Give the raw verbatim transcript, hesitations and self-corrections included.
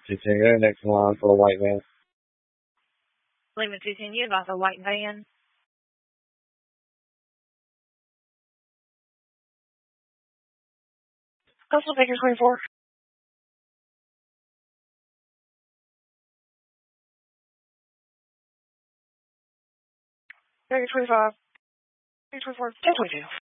two ten, go next in line for the white van. Lima two ten, you advise a white van. Coastal Baker twenty-four. Baker twenty-five. Baker twenty-four. ten twenty-two.